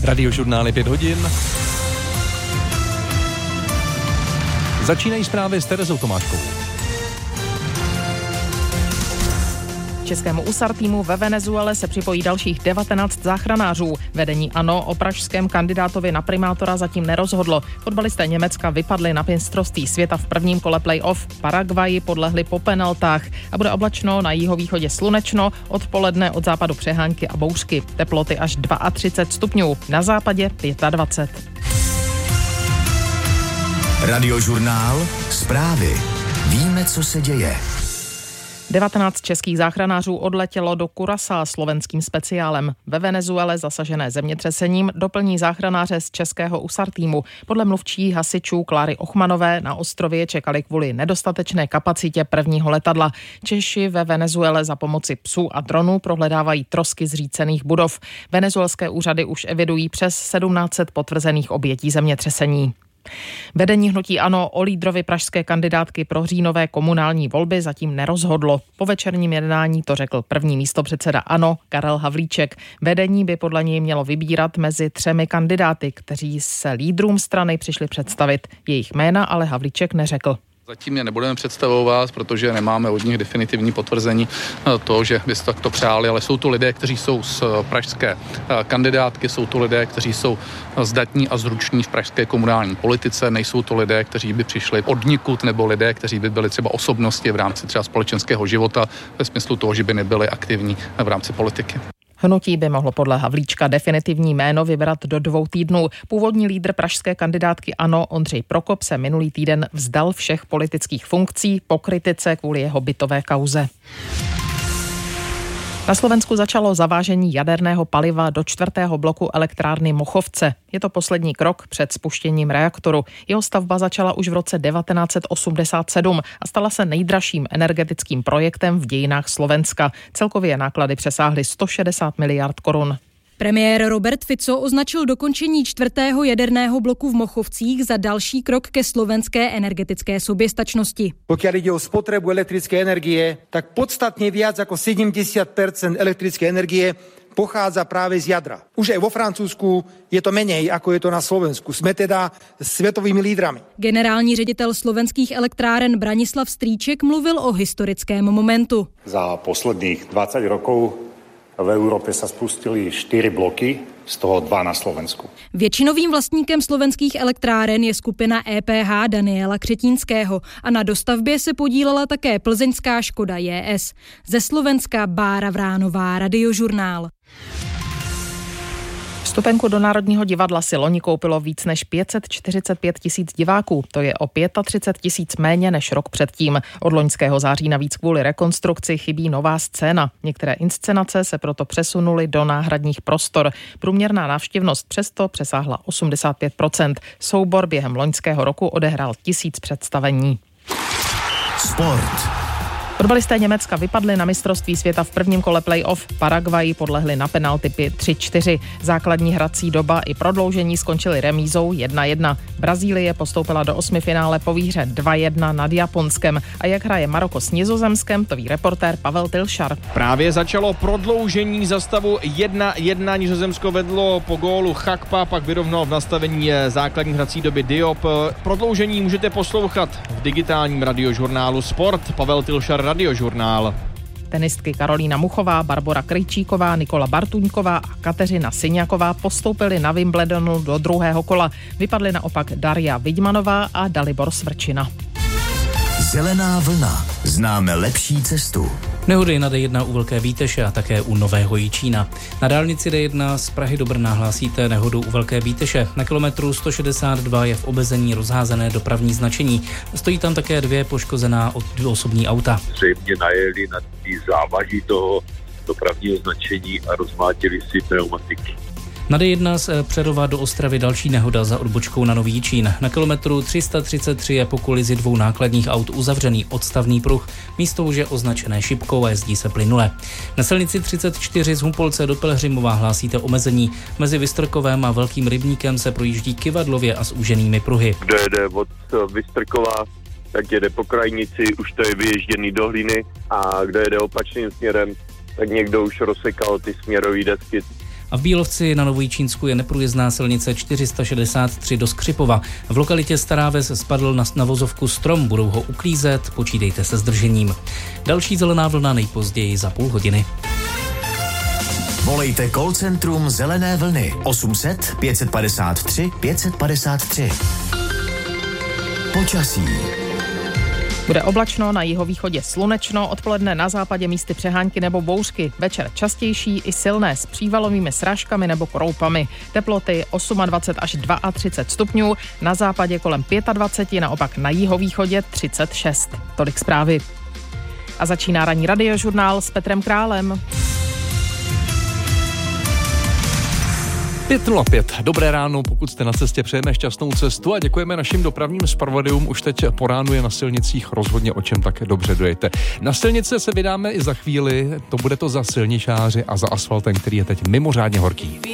Radiožurnály 5 hodin. Začínají zprávy s Terezou Tomáškovou. Českému USAR týmu ve Venezuele se připojí dalších 19 záchranářů. Vedení ANO o pražském kandidátovi na primátora zatím nerozhodlo. Fotbalisté Německa vypadli na mistrovství světa v prvním kole play-off. Paraguayi podlehli po penaltách a bude oblačno, na jihovýchodě slunečno, odpoledne od západu přehánky a bouřky. Teploty až 32 stupňů, na západě 25. Radiožurnál, zprávy. Víme, co se děje. 19 českých záchranářů odletělo do Curaçaa slovenským speciálem. Ve Venezuele zasažené zemětřesením doplní záchranáře z českého USAR týmu. Podle mluvčí hasičů Kláry Ochmanové na ostrově čekali kvůli nedostatečné kapacitě prvního letadla. Češi ve Venezuele za pomoci psů a dronů prohledávají trosky zřícených budov. Venezuelské úřady už evidují přes 1700 potvrzených obětí zemětřesení. Vedení hnutí ANO o lídrovi pražské kandidátky pro říjnové komunální volby zatím nerozhodlo. Po večerním jednání to řekl první místopředseda ANO Karel Havlíček. Vedení by podle něj mělo vybírat mezi 3 kandidáty, kteří se lídrům strany přišli představit. Jejich jména ale Havlíček neřekl. Zatím je nebudeme představovat, protože nemáme od nich definitivní potvrzení toho, že by se takto přáli, ale jsou to lidé, kteří jsou z pražské kandidátky, jsou to lidé, kteří jsou zdatní a zruční v pražské komunální politice, nejsou to lidé, kteří by přišli odnikud, nebo lidé, kteří by byli třeba osobnosti v rámci třeba společenského života, ve smyslu toho, že by nebyli aktivní v rámci politiky. Hnutí by mohlo podle Havlíčka definitivní jméno vybrat do 2 týdnů. Původní lídr pražské kandidátky ANO Ondřej Prokop se minulý týden vzdal všech politických funkcí po kritice kvůli jeho bytové kauze. Na Slovensku začalo zavážení jaderného paliva do 4. bloku elektrárny Mochovce. Je to poslední krok před spuštěním reaktoru. Jeho stavba začala už v roce 1987 a stala se nejdražším energetickým projektem v dějinách Slovenska. Celkově náklady přesáhly 160 miliard korun. Premiér Robert Fico označil dokončení 4. jaderného bloku v Mochovcích za další krok ke slovenské energetické soběstačnosti. Pokiaľ ide o spotrebu elektrické energie, tak podstatne viac ako 70% elektrické energie pochádza práve z jadra. Už aj vo Francúzsku je to menej, ako je to na Slovensku. Sme teda svetovými lídrami. Generální ředitel slovenských elektráren Branislav Strýček mluvil o historickém momentu. Za posledných 20 rokov v Európe sa spustili 4 bloky, z toho 2 na Slovensku. Většinovým vlastníkem slovenských elektráren je skupina EPH Daniela Křetínského a na dostavbě se podílela také plzeňská Škoda JS. Ze Slovenska Bára Vránová, Radiožurnál. Vstupenku do Národního divadla si loni koupilo víc než 545 000 diváků. To je o 35 000 méně než rok předtím. Od loňského září navíc kvůli rekonstrukci chybí nová scéna. Některé inscenace se proto přesunuly do náhradních prostor. Průměrná návštěvnost přesto přesáhla 85%. Soubor během loňského roku odehrál 1000 představení. Sport. Fotbalisté Německa vypadli na mistrovství světa v prvním kole play-off. Paraguayi podlehli na penalty 3-4. Základní hrací doba i prodloužení skončily remízou 1-1. Brazílie postoupila do 8. finále po výhře 2-1 nad Japonskem. A jak hraje Maroko s Nizozemskem, to ví reportér Pavel Tilšar. Právě začalo prodloužení za stavu 1-1. Nizozemsko vedlo po gólu Chakpa, pak vyrovnal v nastavení základní hrací doby Diop. Prodloužení můžete poslouchat v digitálním radiožurnálu Sport. Pavel Tilšar, Radiožurnál. Tenistky Karolína Muchová, Barbora Krejčíková, Nikola Bartuňková a Kateřina Syňaková postoupily na Wimbledonu do 2. kola. Vypadly naopak Daria Vidmanová a Dalibor Svrčina. Zelená vlna. Známe lepší cestu. Nehody na D1 u Velké Bíteše a také u Nového Jičína. Na dálnici D1 z Prahy do Brna hlásíte nehodu u Velké Bíteše. Na kilometru 162 je v obezení rozházené dopravní značení. Stojí tam také 2 poškozená osobní auta. Zřejmě najeli na ty závaží toho dopravního značení a rozmátili si pneumatiky. Na D1 z Přerova do Ostravy další nehoda za odbočkou na Nový Jičín. Na kilometru 333 je po kolizi 2 nákladních aut uzavřený odstavný pruh. Místo už je označené šipkou a jezdí se plynule. Na silnici 34 z Humpolce do Pelhřimova hlásíte omezení. Mezi Vystrkovem a Velkým Rybníkem se projíždí kyvadlově a s úženými pruhy. Kdo jede od Vystrkova, tak jede po krajnici, už to je vyježděný do Hlíny, a kdo jede opačným směrem, tak někdo už rozsekal ty směrové desky. A v Bílovci na Novojičínsku je neprůjezdná silnice 463 do Skřipova. V lokalitě Stará Ves spadl na vozovku strom, budou ho uklízet, počítejte se zdržením. Další zelená vlna nejpozději za půl hodiny. Volejte call centrum Zelené vlny 800 553 553. Počasí. Bude oblačno, na jihovýchodě slunečno, odpoledne na západě místy přehánky nebo bouřky. Večer častější i silné s přívalovými srážkami nebo kroupami. Teploty 28 až 32 stupňů, na západě kolem 25, naopak na jihovýchodě 36. Tolik zprávy. A začíná ranní radiožurnál s Petrem Králem. 5:05. Dobré ráno, pokud jste na cestě, přejeme šťastnou cestu a děkujeme našim dopravním zpravodajům. Už teď po ránu je na silnicích rozhodně o čem, tak dobře dojete. Na silnice se vydáme i za chvíli, to bude to za silničáři a za asfaltem, který je teď mimořádně horký.